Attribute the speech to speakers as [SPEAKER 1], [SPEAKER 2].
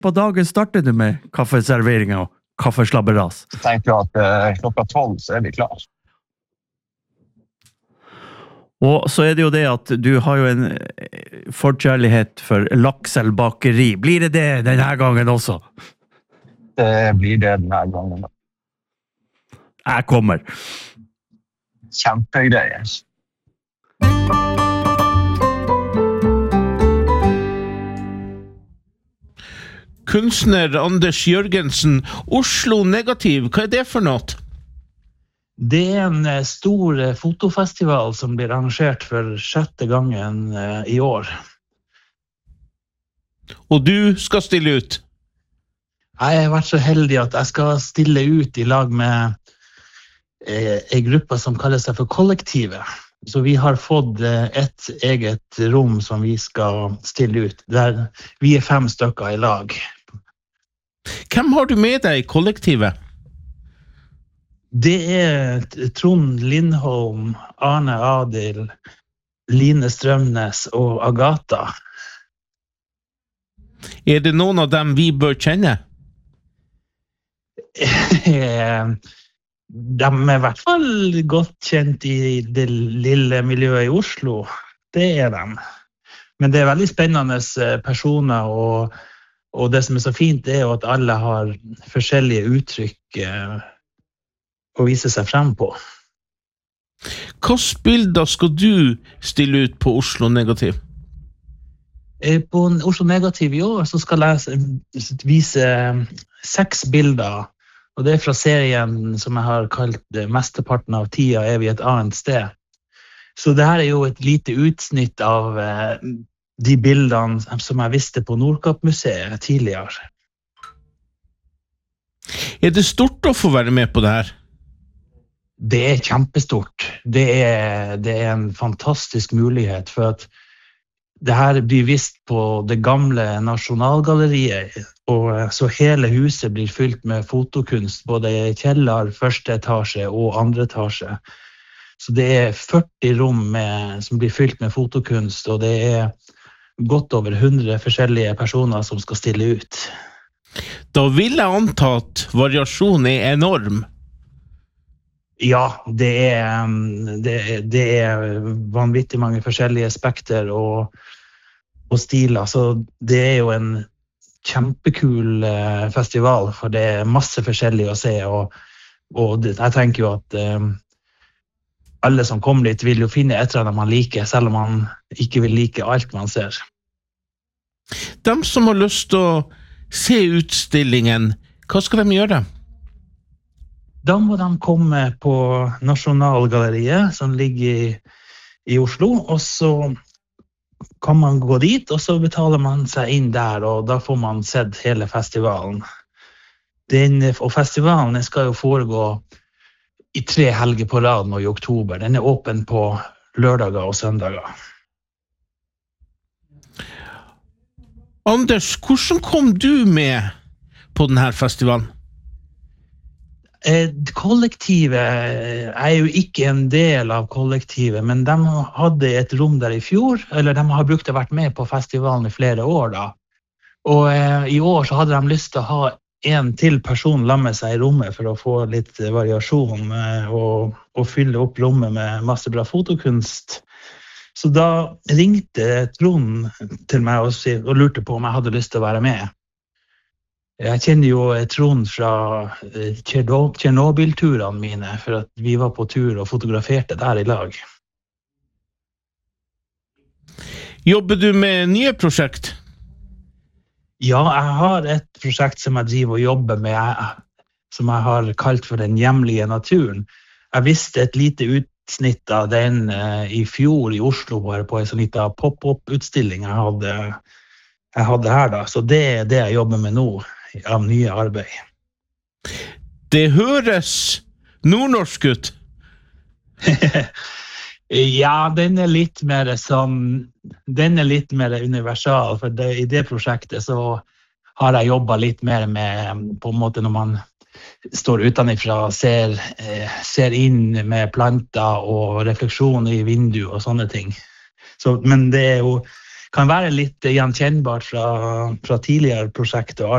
[SPEAKER 1] på dagen starter du med kaffeservering og kaffeslabberas?
[SPEAKER 2] Jeg tenker at klokka 12 så vi klar.
[SPEAKER 1] Og så det jo det at du har jo en forkjærlighet for lakselbakeri. Blir det denne gangen også?
[SPEAKER 2] Det blir det denne gangen.
[SPEAKER 1] Jeg kommer.
[SPEAKER 2] Kjempegreier.
[SPEAKER 3] Kunstner Anders Jørgensen, Oslo Negativ, hva det for noe?
[SPEAKER 4] Det en stor fotofestival som blir arrangert for 6. gangen i år.
[SPEAKER 3] Og du skal stille ut?
[SPEAKER 4] Jeg har vært så heldig at jeg skal stille ut i lag med en gruppe som kaller seg for Kollektivet. Så vi har fått et eget rom som vi skal stille ut, der vi 5 stykker i lag.
[SPEAKER 3] Hvem har du med deg i Kollektivet?
[SPEAKER 4] Det Trond Lindholm, Arne Adil, Line Strømnes og Agatha.
[SPEAKER 3] Det noen av dem vi bør kjenne?
[SPEAKER 4] De I hvert fall godt kjent i det lille miljøet i Oslo. Det de. Men det veldig spennende personer, og det som så fint jo at alle har forskjellige uttrykk å vise seg frem på.
[SPEAKER 3] Hvilke bilder skal du stille ut på Oslo Negativ?
[SPEAKER 4] På Oslo Negativ i år så skal jeg vise 6 bilder, og det fra serien som jeg har kalt Mesteparten av tida vi et annet sted. Så det her jo et lite utsnitt av de bildene som jeg visste på Nordkapp-museet tidligere.
[SPEAKER 3] Det stort å få være med på det her?
[SPEAKER 4] Det kjempestort. Det en fantastisk mulighet, for at det her blir vist på det gamle Nasjonalgalleriet, og så hele huset blir fylt med fotokunst, både i kjeller, første etasje og andre etasje. Så det 40 rom som blir fylt med fotokunst, og det godt over 100 forskjellige personer som skal stille ut.
[SPEAKER 3] Da vil jeg anta at variasjonen enorm.
[SPEAKER 4] Ja, det vanvittig mange forskjellige spekter og stiler, så det jo en kjempekul festival, for det masse forskjellig å se, og jeg tenker jo at alle som kommer dit vil jo finne et eller annet man liker, selv om man ikke vil like alt man ser.
[SPEAKER 3] De som har lyst til å se utstillingen, hva skal de gjøre?
[SPEAKER 4] Da må de komme på Nasjonalgalleriet, som ligger i Oslo, og så kan man gå dit, og så betaler man seg inn der, og da får man sett hele festivalen. Og festivalen skal jo foregå i 3 helger på rad nå i oktober. Den åpen på lørdager og søndager.
[SPEAKER 3] Anders, hvordan kom du med på denne festivalen?
[SPEAKER 4] Kollektivet jo ikke en del av kollektivet, men de hadde et rom der i fjor, eller de har brukt å vært med på festivalen i flere år da. Og i år så hadde de lyst til å ha en til person la med seg i rommet for å få litt variasjon og fylle opp rommet med masse bra fotokunst. Så da ringte Trond til meg og lurte på om jeg hadde lyst til å være med. Jeg kjenner jo Trond fra Tjernobyl-turene mine, for at vi var på tur og fotograferte der i lag.
[SPEAKER 3] Jobber du med nye prosjekt?
[SPEAKER 4] Ja, jeg har et prosjekt som jeg driver og jobber med, som jeg har kalt for den hjemlige naturen. Jeg visste et lite utsnitt av den i fjor i Oslo, bare på en sånn liten pop-up-utstilling jeg hadde her da. Så det det jeg jobber med nå, av nye arbeid.
[SPEAKER 3] Det høres nordnorsk ut.
[SPEAKER 4] Ja, den litt mer sånn, den litt mer universal, for i det prosjektet så har jeg jobbet litt mer med, på en måte når man står utenifra, ser inn med planter og refleksjon i vindu og sånne ting. Så, men det jo kan være litt gjenkjennbart fra tidligere prosjekter og